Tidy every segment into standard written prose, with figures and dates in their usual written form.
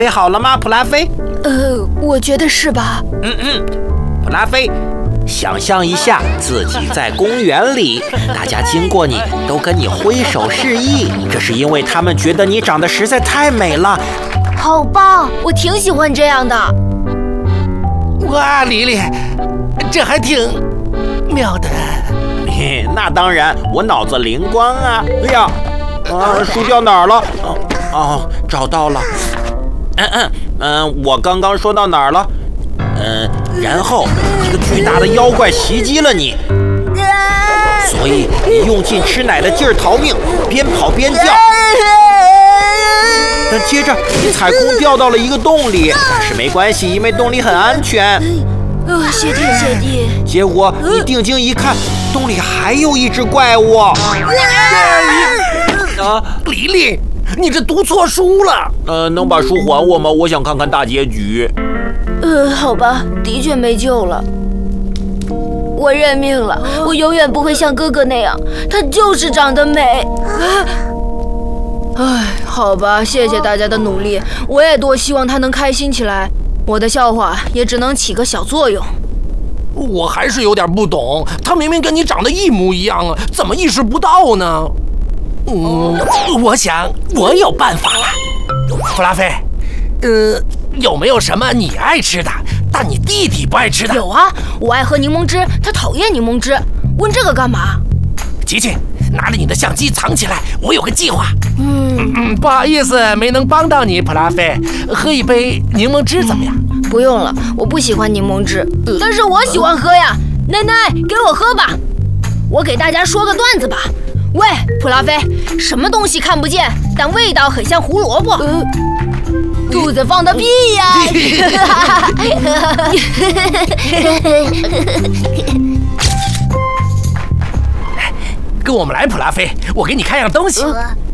备好了吗，普拉菲？ 我觉得是吧。 普拉菲，想象一下自己在公园里，大家经过你都跟你挥手示意，这是因为他们觉得你长得实在太美了。 好棒，我挺喜欢这样的。 哇，莉莉，这还挺妙的。 那当然，我脑子灵光啊！哎呀，书掉哪儿了？找到了。我刚刚说到哪儿了？然后一个巨大的妖怪袭击了你，所以你用尽吃奶的劲儿逃命，边跑边叫。但接着你踩空掉到了一个洞里，但是没关系，因为洞里很安全。 谢帝。 结果你定睛一看，洞里还有一只怪物。 莉莉，你这读错书了。 能把书还我吗？我想看看大结局。 好吧，的确没救了。我认命了，我永远不会像哥哥那样，他就是长得美。好吧，谢谢大家的努力，我也多希望他能开心起来。我的笑话也只能起个小作用。 我还是有点不懂，他明明跟你长得一模一样啊，怎么意识不到呢？我想我有办法了。弗拉菲，有没有什么你爱吃的，但你弟弟不爱吃的？ 有啊，我爱喝柠檬汁，他讨厌柠檬汁。问这个干嘛？ 琪琪，拿着你的相机藏起来，我有个计划。不好意思，没能帮到你，普拉菲。喝一杯柠檬汁怎么样？ 不用了，我不喜欢柠檬汁，但是我喜欢喝呀。奶奶，给我喝吧。我给大家说个段子吧。喂，普拉菲，什么东西看不见，但味道很像胡萝卜？肚子放的屁呀！ 跟我们来，普拉菲，我给你看样东西。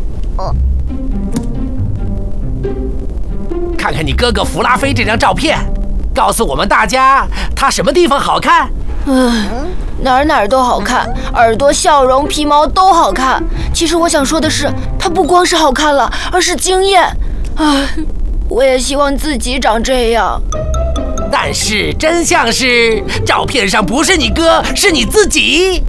看看你哥哥弗拉菲这张照片，告诉我们大家他什么地方好看？ 哪儿都好看，耳朵、笑容、皮毛都好看。其实我想说的是，他不光是好看了，而是惊艳。我也希望自己长这样。 但是真相是，照片上不是你哥，是你自己。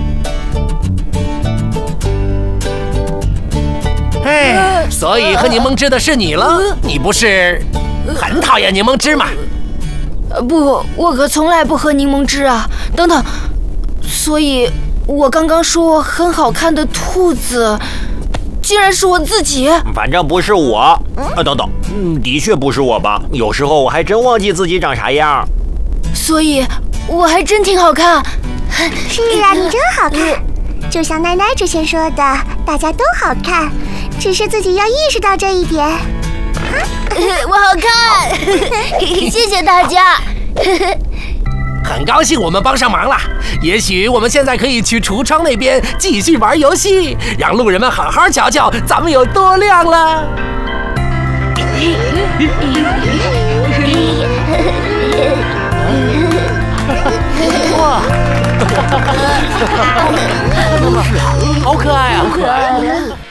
所以喝柠檬汁的是你了。你不是很讨厌柠檬汁吗？ 不，我可从来不喝柠檬汁啊。等等，所以我刚刚说很好看的兔子，竟然是我自己。 反正不是我。等等，的确不是我吧？有时候我还真忘记自己长啥样。 所以我还真挺好看。 是啊，你真好看。就像奶奶之前说的，大家都好看，只是自己要意识到这一点。 我好看，谢谢大家。 很高兴我们帮上忙了。也许我们现在可以去橱窗那边继续玩游戏，让路人们好好瞧瞧咱们有多亮了。 哇！好可爱啊！好可爱！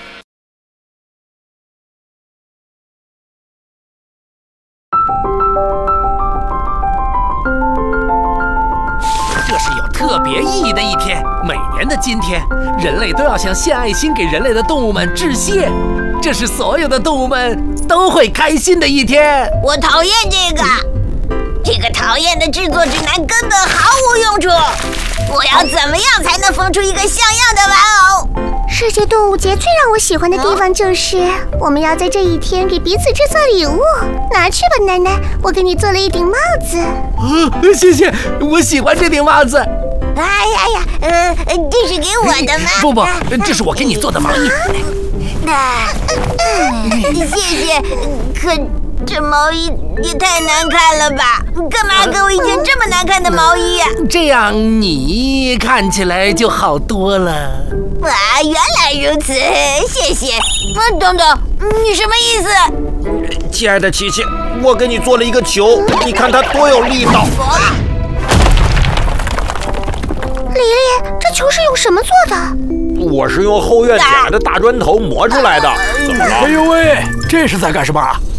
这是有特别意义的一天。每年的今天，人类都要向献爱心给人类的动物们致谢。这是所有的动物们都会开心的一天。 我讨厌这个讨厌的制作指南根本毫无用处。我要怎么样才能缝出一个像样的玩偶？ 世界动物节最让我喜欢的地方就是，我们要在这一天给彼此制作礼物。拿去吧，奶奶，我给你做了一顶帽子。 谢谢，我喜欢这顶帽子。 这是给我的吗？ 不，这是我给你做的毛衣。 谢谢，可这毛衣也太难看了吧？干嘛给我一件这么难看的毛衣呀？ 这样你看起来就好多了。 哇，原来如此，谢谢。等等，你什么意思？ 亲爱的琪琪，我给你做了一个球，你看它多有力道。 莉莉，这球是用什么做的？ 我是用后院捡来的大砖头磨出来的。怎么了？ 哎呦喂，这是在干什么？